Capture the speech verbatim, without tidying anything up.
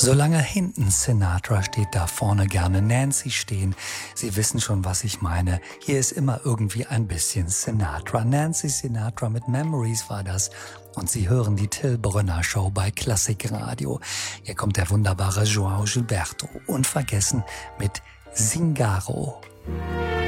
Solange hinten Sinatra steht, da vorne gerne Nancy stehen. Sie wissen schon, was ich meine. Hier ist immer irgendwie ein bisschen Sinatra. Nancy Sinatra mit Memories war das. Und Sie hören die Till Brönner Show bei Klassikradio. Hier kommt der wunderbare João Gilberto. Unvergessen mit Zingaro.